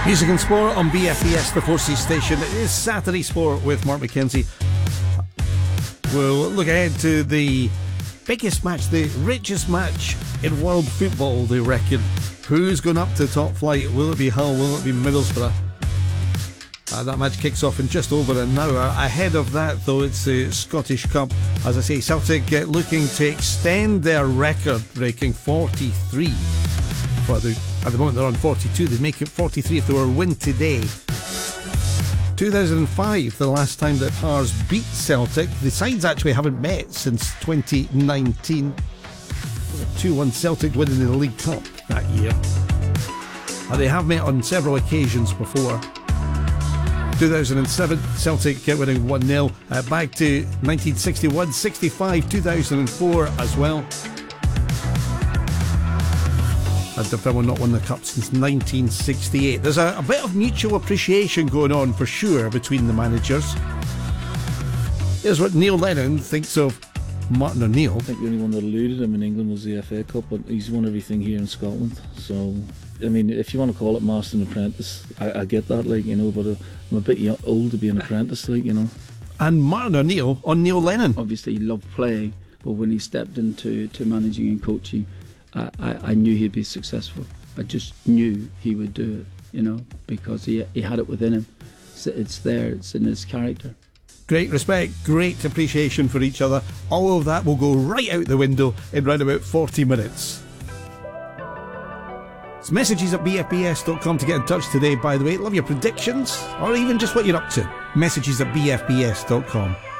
Music and Sport on BFBS, the 4C station. It is Saturday Sport with Mark McKenzie. We'll look ahead to the biggest match, the richest match in world football, they reckon. Who's going up to top flight? Will it be Hull? Will it be Middlesbrough? That match kicks off in just over an hour. Ahead of that, though, it's the Scottish Cup. As I say, Celtic looking to extend their record-breaking 43. Well, at the moment they're on 42. They'd make it 43 if they were to win today. 2005, the last time that Hearts beat Celtic. The sides actually haven't met since 2019. 2-1 Celtic winning the League Cup that year. They have met on several occasions before. 2007, Celtic winning 1-0. Back to 1961, 65, 2004 as well. And Dunfermline not won the Cup since 1968. There's a bit of mutual appreciation going on for sure between the managers. Here's what Neil Lennon thinks of Martin O'Neill. I think the only one that eluded him in England was the FA Cup, but he's won everything here in Scotland. So, I mean, if you want to call it Master and Apprentice, I get that, like, you know, but I'm a bit old to be an apprentice, like, you know. And Martin O'Neill on Neil Lennon. Obviously, he loved playing, but when he stepped into managing and coaching, I knew he'd be successful. I just knew he would do it, you know, because he had it within him. It's there, it's in his character. Great respect, great appreciation for each other. All of that will go right out the window in round about 40 minutes. It's messages at bfbs.com to get in touch today, by the way. Love your predictions, or even just what you're up to. Messages at bfbs.com.